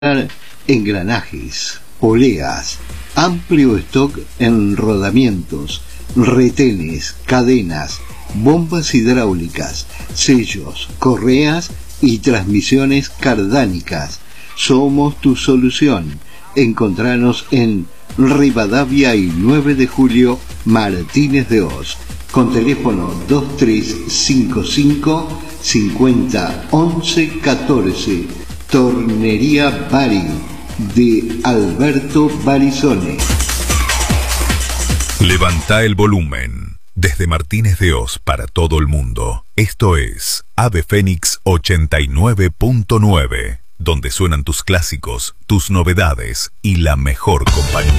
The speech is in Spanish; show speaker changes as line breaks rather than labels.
engranajes, poleas, amplio stock en rodamientos, retenes, cadenas, bombas hidráulicas, sellos, correas y transmisiones cardánicas. Somos tu solución. Encontranos en Rivadavia y 9 de Julio, Martínez de Oz, con teléfono 2355 50 11 14. Tornería Bari de Alberto Barizone.
Levanta el volumen. Desde Martínez de Oz para todo el mundo. Esto es Ave Fénix 89.9, donde suenan tus clásicos, tus novedades y la mejor compañía.